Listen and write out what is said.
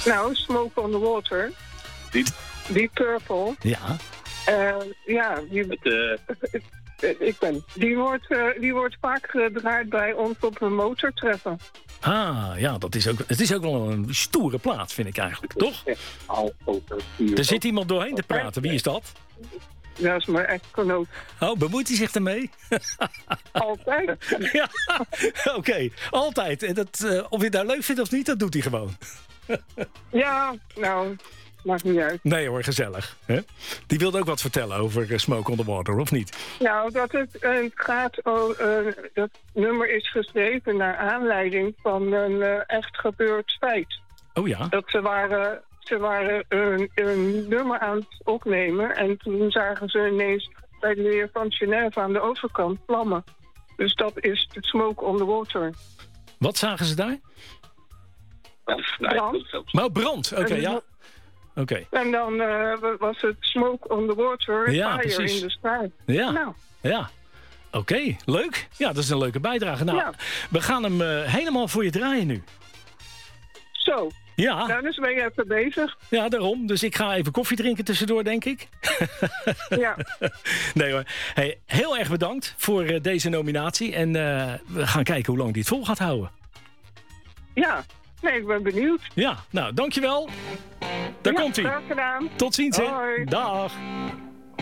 Nou, Smoke on the Water. Deep Purple. Ja. Die wordt vaak gedraaid bij ons op een motortreffen. Ah, ja, het is ook wel een stoere plaat, vind ik eigenlijk, toch? Er zit iemand doorheen te praten. Wie is dat? Dat is mijn echtgenoot. Oh, bemoeit hij zich ermee? Altijd. Ja, oké, altijd. En of je het nou leuk vindt of niet, dat doet hij gewoon. Ja, nou, maakt niet uit. Nee hoor, gezellig. Hè? Die wilde ook wat vertellen over Smoke on the Water, of niet? Nou, dat dat nummer is geschreven naar aanleiding van een echt gebeurd feit. Oh ja? Dat ze waren een nummer aan het opnemen en toen zagen ze ineens bij de heer van Genève aan de overkant vlammen. Dus dat is de Smoke on the Water. Wat zagen ze daar? Brand. Maar brand, oké, ja. Okay. En dan was het Smoke on the Water, ja, Fire precies. in the Sky. Ja, nou. Ja. Oké, leuk. Ja, dat is een leuke bijdrage. Nou, ja. We gaan hem helemaal voor je draaien nu. Zo. Ja. Nou, dus ben je even bezig. Ja, daarom. Dus ik ga even koffie drinken tussendoor, denk ik. Ja. Nee hoor. Hey, heel erg bedankt voor deze nominatie. En we gaan kijken hoe lang die het vol gaat houden. Ja. Nee, ik ben benieuwd. Ja, nou, dankjewel. Daar komt hij. Graag gedaan. Tot ziens, hè. Hoi. Dag.